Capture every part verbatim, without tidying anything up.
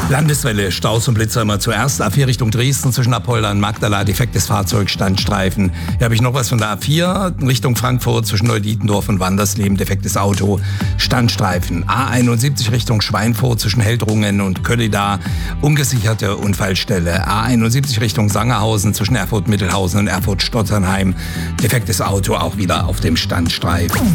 Landeswelle, Staus und Blitzer immer zuerst. A vier Richtung Dresden zwischen Apolda und Magdala, defektes Fahrzeug, Standstreifen. Hier habe ich noch was von der A vier Richtung Frankfurt zwischen Neudietendorf und Wandersleben, defektes Auto, Standstreifen. A einundsiebzig Richtung Schweinfurt zwischen Heldrungen und Köllida, ungesicherte Unfallstelle. A einundsiebzig Richtung Sangerhausen zwischen Erfurt-Mittelhausen und Erfurt-Stotternheim, defektes Auto, auch wieder auf dem Standstreifen.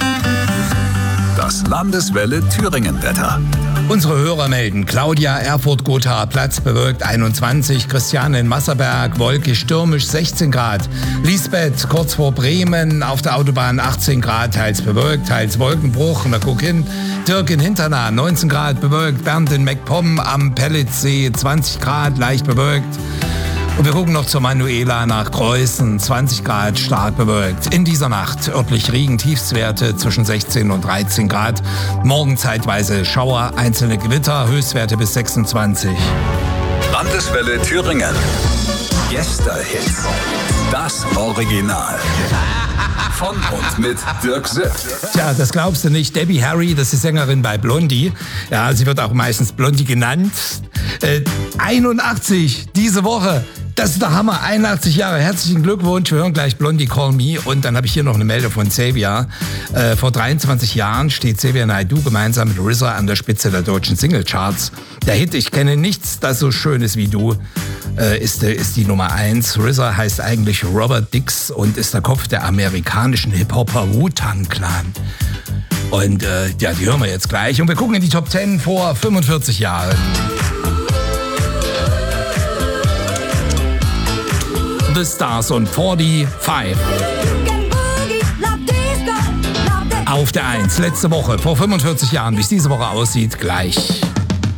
Das Landeswelle Thüringen-Wetter. Unsere Hörer melden: Claudia, Erfurt-Gotha, Platz bewölkt einundzwanzig, Christiane in Masserberg, wolkig, stürmisch sechzehn Grad, Lisbeth kurz vor Bremen auf der Autobahn achtzehn Grad, teils bewölkt, teils Wolkenbruch, na guck hin, Dirk in Hinternah neunzehn Grad bewölkt, Bernd in MacPom am Pellitzsee zwanzig Grad, leicht bewölkt. Und wir gucken noch zur Manuela nach Kreuzen, zwanzig Grad, stark bewölkt. In dieser Nacht örtlich Regen, Tiefstwerte zwischen sechzehn und dreizehn Grad. Morgen zeitweise Schauer, einzelne Gewitter, Höchstwerte bis sechsundzwanzig. Landeswelle Thüringen. Gästehits. Das Original. Von und mit Dirk Sipp. Tja, das glaubst du nicht. Debbie Harry, das ist Sängerin bei Blondie. Ja, sie wird auch meistens Blondie genannt. Äh, einundachtzig diese Woche. Das ist der Hammer, einundachtzig Jahre. Herzlichen Glückwunsch. Wir hören gleich Blondie Call Me. Und dann habe ich hier noch eine Meldung von Xavier. Äh, vor dreiundzwanzig Jahren steht Xavier Naidoo gemeinsam mit R Z A an der Spitze der deutschen Singlecharts. Der Hit Ich kenne nichts, das so schön ist wie du, äh, ist, ist die Nummer eins. R Z A heißt eigentlich Robert Dix und ist der Kopf der amerikanischen Hip-Hopper Wu-Tang Clan. Und äh, ja, die hören wir jetzt gleich. Und wir gucken in die Top zehn vor fünfundvierzig Jahren. The Stars und fünfundvierzig. Auf der eins, letzte Woche, vor fünfundvierzig Jahren, wie es diese Woche aussieht, gleich.